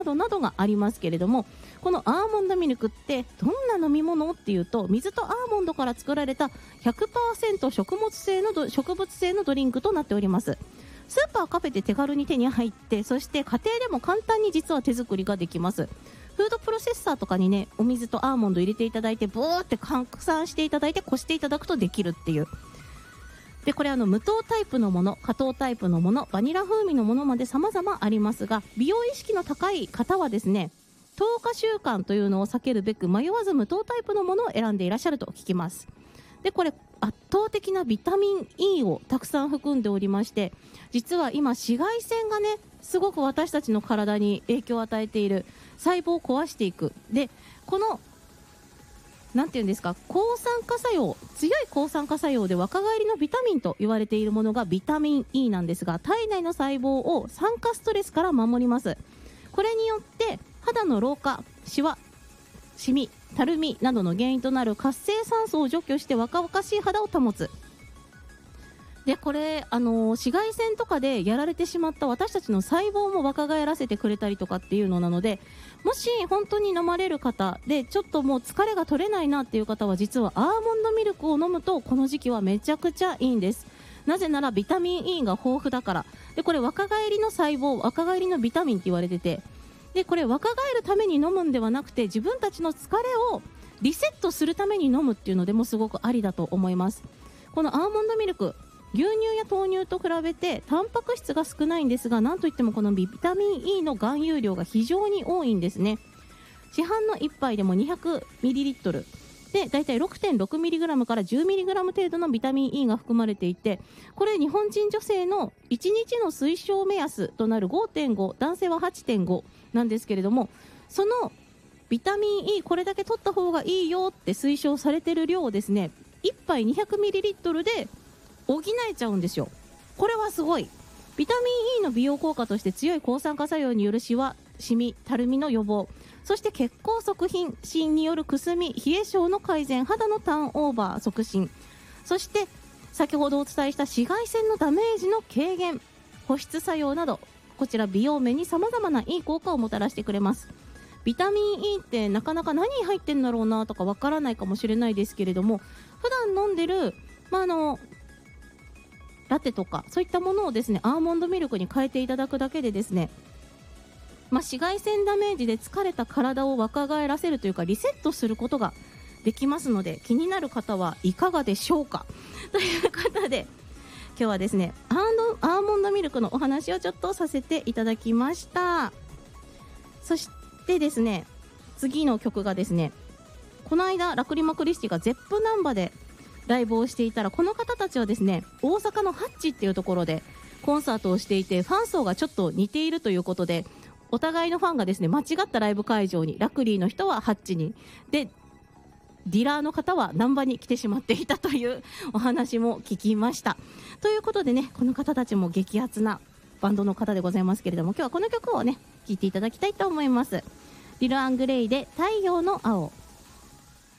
どなどがありますけれども、このアーモンドミルクってどんな飲み物っていうと、水とアーモンドから作られた 100% 植物性のドリンクとなっております。スーパーカフェで手軽に手に入って、そして家庭でも簡単に実は手作りができます。フードプロセッサーとかにね、お水とアーモンド入れていただいて、ブーって拡散していただいて、こしていただくとできるっていう。でこれ無糖タイプのもの、果糖タイプのもの、バニラ風味のものまで様々ありますが、美容意識の高い方はですね、糖化習慣というのを避けるべく迷わず無糖タイプのものを選んでいらっしゃると聞きます。でこれ圧倒的なビタミン E をたくさん含んでおりまして、実は今紫外線がねすごく私たちの体に影響を与えている、細胞を壊していく。でこのなんていうんですか、抗酸化作用、強い抗酸化作用で若返りのビタミンと言われているものがビタミン E なんですが、体内の細胞を酸化ストレスから守ります。これによって肌の老化、シワ、シミ、たるみなどの原因となる活性酸素を除去して若々しい肌を保つ。でこれ紫外線とかでやられてしまった私たちの細胞も若返らせてくれたりとかっていうのなので、もし本当に飲まれる方でちょっともう疲れが取れないなっていう方は、実はアーモンドミルクを飲むとこの時期はめちゃくちゃいいんです。なぜならビタミン E が豊富だから。でこれ若返りの細胞、若返りのビタミンって言われてて、でこれ若返るために飲むんではなくて、自分たちの疲れをリセットするために飲むっていうのでもすごくありだと思います。このアーモンドミルク、牛乳や豆乳と比べてタンパク質が少ないんですが、なんといってもこのビタミン E の含有量が非常に多いんですね。市販の1杯でも 200ml でだいたい 6.6mg から 10mg 程度のビタミン E が含まれていて、これ日本人女性の1日の推奨目安となる 5.5、 男性は 8.5 なんですけれども、そのビタミン E これだけ取った方がいいよって推奨されている量をですね、1杯 200ml で補えちゃうんですよ。これはすごい。ビタミン E の美容効果として強い抗酸化作用によるシワ、シミ、たるみの予防、そして血行促進によるくすみ、冷え性の改善、肌のターンオーバー促進、そして先ほどお伝えした紫外線のダメージの軽減、保湿作用など、こちら美容面に様々ないい効果をもたらしてくれます。ビタミン E ってなかなか何入ってんだろうなとかわからないかもしれないですけれども、普段飲んでるラテとかそういったものをですね、アーモンドミルクに変えていただくだけでですね、紫外線ダメージで疲れた体を若返らせるというかリセットすることができますので、気になる方はいかがでしょうかということで、今日はですねアーモンドミルクのお話をちょっとさせていただきました。そしてですね、次の曲がですね、この間ラクリマクリスティがゼップナンバでライブをしていたら、この方たちはですね大阪のハッチっていうところでコンサートをしていて、ファン層がちょっと似ているということで、お互いのファンがですね間違ったライブ会場に、ラクリーの人はハッチに、でディラーの方はナンバに来てしまっていたというお話も聞きました。ということでね、この方たちも激アツなバンドの方でございますけれども、今日はこの曲をね聴いていただきたいと思います。リル・アングレイで太陽の青。